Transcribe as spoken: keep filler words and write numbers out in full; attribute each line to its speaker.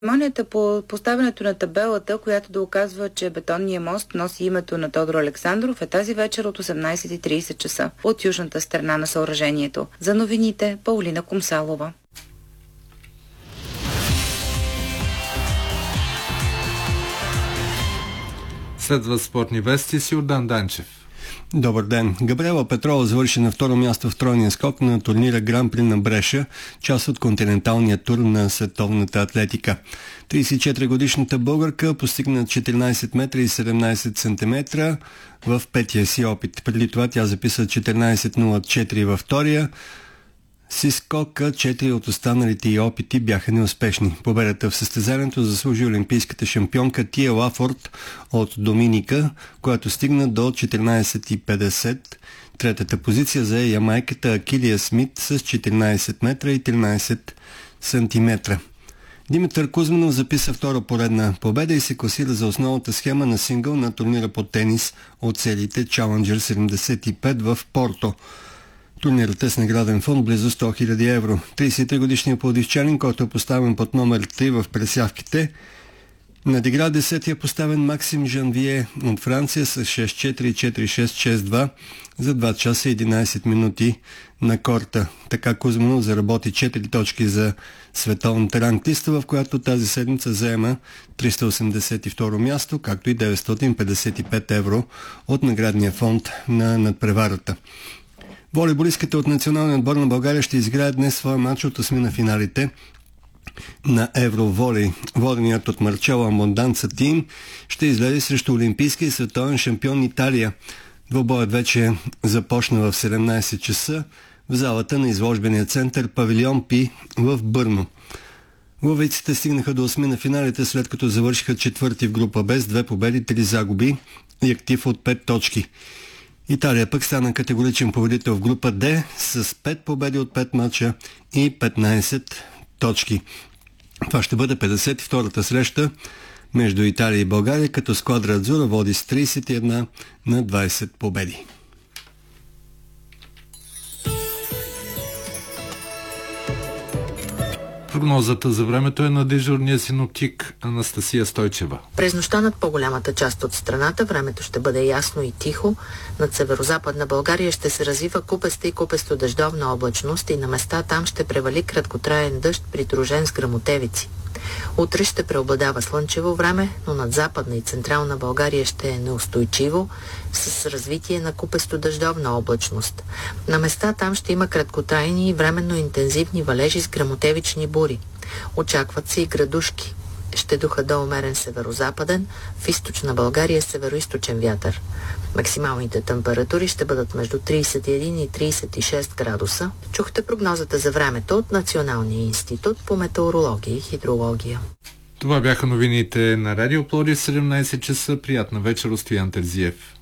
Speaker 1: Церемонията по поставянето на табелата, която да оказва, че бетонният мост носи името на Тодор Александров, е тази вечер от осемнайсет и трийсет часа от южната страна на съоръжението. За новините, Паулина Комсалова.
Speaker 2: Следват спортни вести с Йордан Данчев.
Speaker 3: Добър ден! Габриела Петрова завърши на второ място в тройния скок на турнира Гран При на Бреша, част от континенталния тур на световната атлетика. трийсет и четири годишната българка постигна четиринайсет метра и седемнайсет сантиметра в петия си опит. Преди това тя записа четиринайсет нула четири във втория си скока. Четири от останалите й опити бяха неуспешни. Победата в състезанието заслужи олимпийската шампионка Тия Лафорд от Доминика, която стигна до четиринайсет и петдесет. Третата позиция зае ямайката Акилия Смит с четиринайсет метра и тринайсет сантиметра. Димитър Кузманов записа втора поредна победа и се класира за основната схема на сингъл на турнира по тенис от сериите Challenger седемдесет и пет в Порто. Турнирът е с награден фонд близо сто хиляди евро. трийсет и три годишният пловдивчанин, който е поставен под номер три в пресявките, надигра десетия поставен Максим Жанвие от Франция с шест четири, четири шест, шест два за два часа и единайсет минути на корта. Така Кузманов заработи четири точки за световната ранглиста, в която тази седмица заема триста осемдесет и второ място, както и деветстотин петдесет и пет евро от наградния фонд на надпреварата. Волейболистките от националния отбор на България ще изиграят днес своя матч от осми на финалите на Евроволей. Воденият от Марчело Монданца тим ще излезе срещу олимпийски и световен шампион Италия. Двобоят вече започна в седемнайсет часа в залата на изложбения център Павилион Пи в Бърно. Ловейците стигнаха до осми на финалите, след като завършиха четвърти в група Б с две победи, три загуби и актив от пет точки. Италия пък стана категоричен победител в група Д с пет победи от пет мача и петнайсет точки. Това ще бъде петдесет и втората среща между Италия и България, като Сквадра Адзура води с трийсет и една на двайсет победи.
Speaker 2: Прогнозата за времето е на дежурния синоптик Анастасия Стойчева.
Speaker 4: През нощта над по-голямата част от страната времето ще бъде ясно и тихо. Над северозападна България ще се развива купеста и купесто дъждовна облачност и на места там ще превали краткотраен дъжд, придружен с гръмотевици. Утре ще преобладава слънчево време, но над западна и централна България ще е неустойчиво, с развитие на купесто дъждовна облачност. На места там ще има краткотрайни и временно интензивни валежи с гръмотевични бури. Очакват се и градушки. Ще духа до умерен северозападен, в източна България североизточен вятър. Максималните температури ще бъдат между трийсет и един и трийсет и шест градуса. Чухте прогнозата за времето от Националния институт по метеорология и хидрология.
Speaker 2: Това бяха новините на Радио Пловдив, седемнайсет часа. Приятна вечер от Стоян Терзиев.